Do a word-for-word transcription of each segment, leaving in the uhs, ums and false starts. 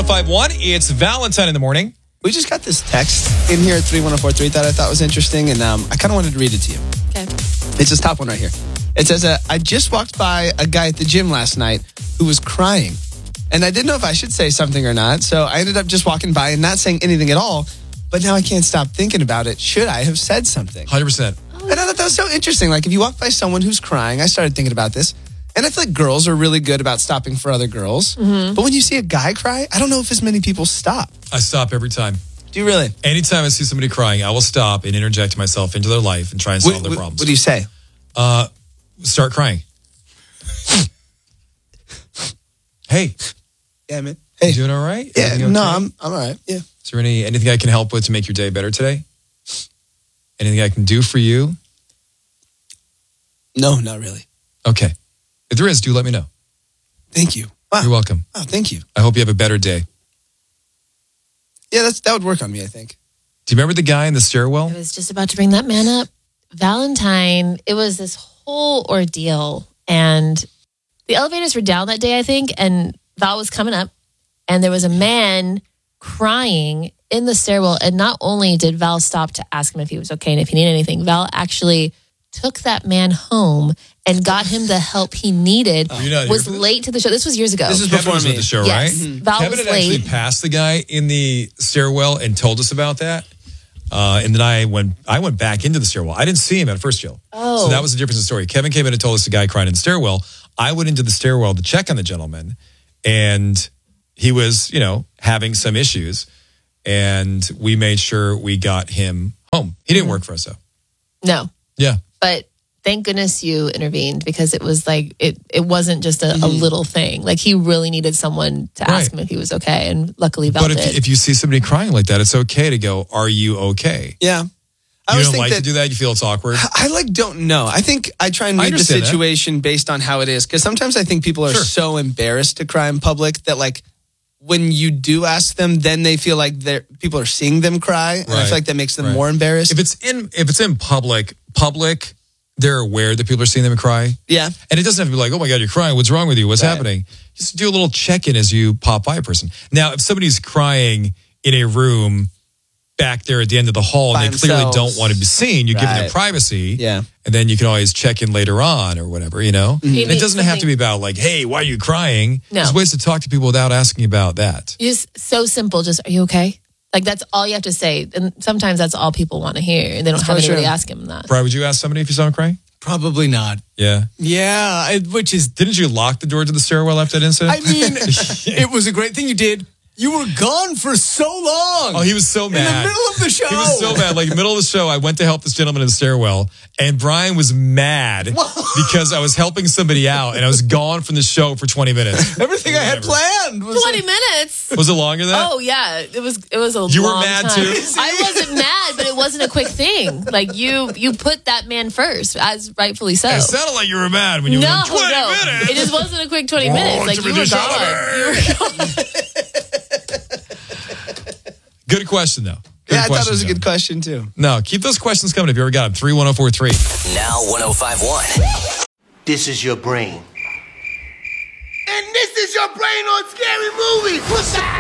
five one. It's Valentine in the morning. We just got this text in here at three one zero four three that I thought was interesting, and um, I kind of wanted to read it to you. Okay. It's this top one right here. It says, uh, I just walked by a guy at the gym last night who was crying, and I didn't know if I should say something or not, so I ended up just walking by and not saying anything at all, but now I can't stop thinking about it. Should I have said something? one hundred percent. And I thought that was so interesting. Like, if you walk by someone who's crying, I started thinking about this, and I feel like girls are really good about stopping for other girls, mm-hmm. but when you see a guy cry, I don't know if as many people stop. I stop every time. Do you really? Anytime I see somebody crying, I will stop and interject myself into their life and try and solve what, their what, problems. What do you say? Uh, start crying. Hey. Yeah, man. Hey. You doing all right? Yeah, okay? no, I'm I'm all right. Yeah. Is there any anything I can help with to make your day better today? Anything I can do for you? No, not really. Okay. If there is, do let me know. Thank you. Wow. You're welcome. Oh, thank you. I hope you have a better day. Yeah, that's that would work on me, I think. Do you remember the guy in the stairwell? I was just about to bring that man up. Valentine, it was this whole ordeal. And the elevators were down that day, I think, and Val was coming up. And there was a man crying in the stairwell. And not only did Val stop to ask him if he was okay and if he needed anything, Val actually took that man home and got him the help he needed. Oh. Was late to the show. This was years ago. This is Kevin before was me. at the show, yes. right? Mm-hmm. Val Kevin was had late. actually passed the guy in the stairwell and told us about that. Uh, and then I went I went back into the stairwell. I didn't see him at first, Jill. Oh. So that was the difference in the story. Kevin came in and told us the guy crying in the stairwell. I went into the stairwell to check on the gentleman, and he was, you know, having some issues. And we made sure we got him home. He didn't work for us, though. No. Yeah. But thank goodness you intervened, because it was like, it, it wasn't just a, mm-hmm. a little thing. Like, he really needed someone to ask right. him if he was okay. And luckily Val But if, did. if you see somebody crying like that, it's okay to go, are you okay? Yeah. I You always don't think like that, to do that? You feel it's awkward? I like don't know. I think I try and I read the understand that. situation based on how it is. Because sometimes I think people are Sure. so embarrassed to cry in public that, like, when you do ask them, then they feel like they're people are seeing them cry. And I Right. feel like that makes them Right. more embarrassed. If it's in if it's in public, public, they're aware that people are seeing them cry. yeah. And it doesn't have to be like, oh my God, you're crying. What's wrong with you? What's Right. happening? Just do a little check-in as you pop by a person. Now, if somebody's crying in a room back there at the end of the hall By and they clearly themselves. don't want to be seen, you give them Right. their privacy. Yeah. And then you can always check in later on or whatever, you know? You And need it doesn't have to something- be about like, hey, why are you crying? No. There's ways to talk to people without asking about that. Just so simple. Just, are you okay? Like, that's all you have to say. And sometimes that's all people want to hear. They don't That's have probably anybody true. ask him that. Brian, would you ask somebody if you saw them crying? Probably not. Yeah. Yeah, it- which is, Didn't you lock the door to the stairwell after that incident? I mean, it was a great thing you did. You were gone for so long. Oh, he was so mad. In the middle of the show. He was so mad. Like, in the middle of the show, I went to help this gentleman in the stairwell, and Brian was mad because I was helping somebody out, and I was gone from the show for twenty minutes. Everything I had planned was twenty like, minutes. Was it longer than that? Oh yeah, it was. It was a. You were long mad, time. too? I wasn't mad, but it wasn't a quick thing. Like, you, you put that man first, as rightfully so. It sounded like you were mad when you no, went twenty no, minutes. it just wasn't a quick twenty minutes. Oh, Like, you were Jimmy gone. You were gone. Good question, though. Good Yeah, I thought question, it was a John. good question, too. No, keep those questions coming if you ever got them. three one zero four three. Now one oh five one. This is your brain. And this is your brain on Scary Movie. What's up?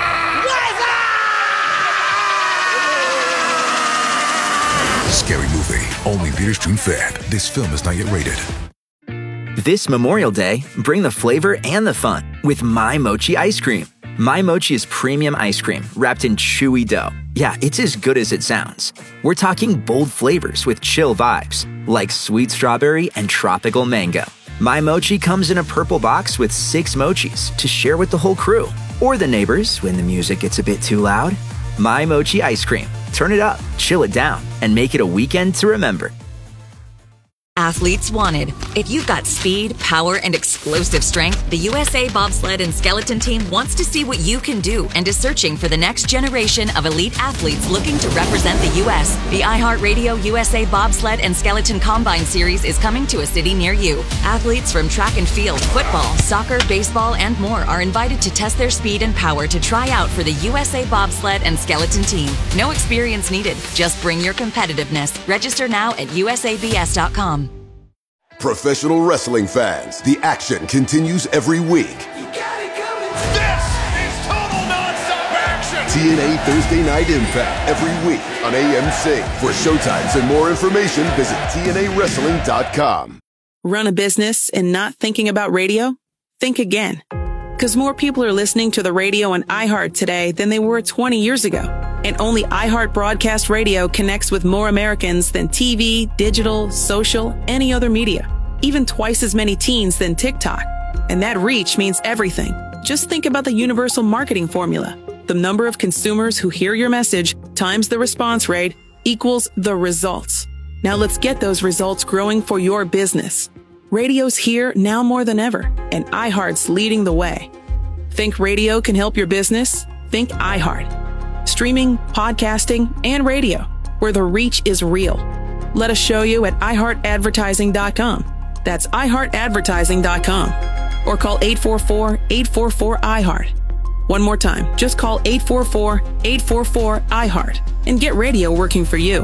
Scary Movie. Only theaters June fifth. This film is not yet rated. This Memorial Day, bring the flavor and the fun with My Mochi ice cream. My Mochi is premium ice cream wrapped in chewy dough. Yeah, it's as good as it sounds. We're talking bold flavors with chill vibes, like sweet strawberry and tropical mango. My Mochi comes in a purple box with six mochis to share with the whole crew, or the neighbors when the music gets a bit too loud. My Mochi ice cream. Turn it up, chill it down, and make it a weekend to remember. Athletes wanted. If you've got speed, power, and explosive strength, the U S A Bobsled and Skeleton Team wants to see what you can do and is searching for the next generation of elite athletes looking to represent the U S. The iHeartRadio U S A Bobsled and Skeleton Combine Series is coming to a city near you. Athletes from track and field, football, soccer, baseball, and more are invited to test their speed and power to try out for the U S A Bobsled and Skeleton Team. No experience needed. Just bring your competitiveness. Register now at U S A B S dot com. Professional wrestling fans, the action continues every week. You got it coming. This is total nonsense. T N A Thursday Night Impact every week on A M C. For showtimes and more information, visit T N A wrestling dot com. Run a business and not thinking about radio? Think again. Because more people are listening to the radio on iHeart today than they were twenty years ago. And only iHeart Broadcast Radio connects with more Americans than T V, digital, social, any other media. Even twice as many teens than TikTok. And that reach means everything. Just think about the universal marketing formula. The number of consumers who hear your message times the response rate equals the results. Now let's get those results growing for your business. Radio's here now more than ever, and iHeart's leading the way. Think radio can help your business? Think iHeart. Streaming, podcasting, and radio, where the reach is real. Let us show you at i heart advertising dot com. That's i heart advertising dot com. Or call eight four four, eight four four, I heart. One more time, just call eight four four, eight four four, I heart and get radio working for you.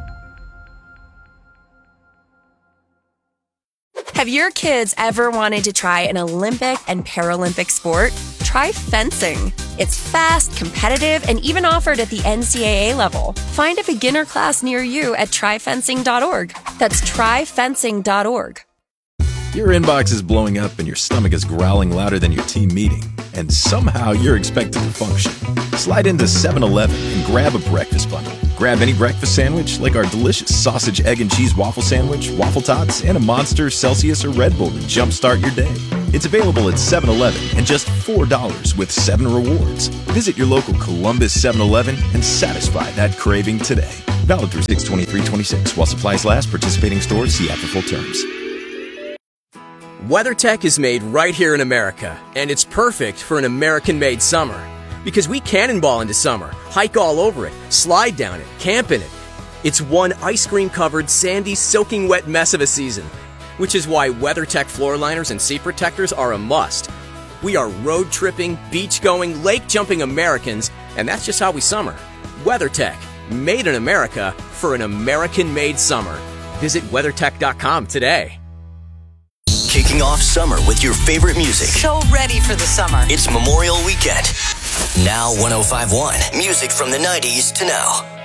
Have your kids ever wanted to try an Olympic and Paralympic sport? Try fencing. It's fast, competitive, and even offered at the N C double A level. Find a beginner class near you at try fencing dot org. That's try fencing dot org. Your inbox is blowing up and your stomach is growling louder than your team meeting, and somehow you're expected to function. Slide into seven eleven and grab a breakfast bundle. Grab any breakfast sandwich like our delicious sausage, egg, and cheese waffle sandwich, waffle tots, and a Monster, Celsius, or Red Bull to jumpstart your day. It's available at seven eleven and just four dollars with seven rewards. Visit your local Columbus seven eleven and satisfy that craving today. Valid through six twenty-three twenty-six. While supplies last, participating stores see app for full terms. WeatherTech is made right here in America, and it's perfect for an American-made summer. Because we cannonball into summer, hike all over it, slide down it, camp in it. It's one ice cream-covered, sandy, soaking wet mess of a season, which is why WeatherTech floor liners and seat protectors are a must. We are road-tripping, beach-going, lake-jumping Americans, and that's just how we summer. WeatherTech, made in America for an American-made summer. Visit weathertech dot com today. Kicking off summer with your favorite music. So ready for the summer. It's Memorial Weekend. Now one oh five point one. Music from the nineties to now.